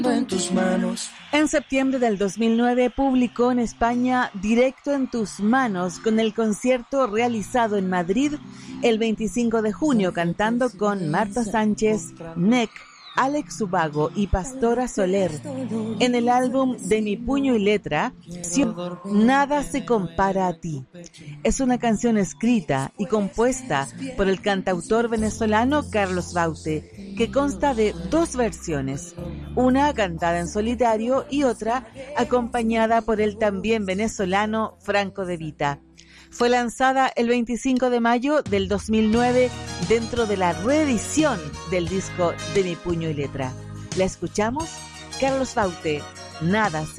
en tus manos. En septiembre del 2009 publicó en España Directo en tus manos, con el concierto realizado en Madrid el 25 de junio, cantando con Marta Sánchez, Nek, Alex Ubago y Pastora Soler. En el álbum De mi puño y letra, Nada se compara a ti. Es una canción escrita y compuesta por el cantautor venezolano Carlos Baute, que consta de dos versiones, una cantada en solitario y otra acompañada por el también venezolano Franco De Vita. Fue lanzada el 25 de mayo del 2009 dentro de la reedición del disco De mi puño y letra. ¿La escuchamos? Carlos Baute, Nada se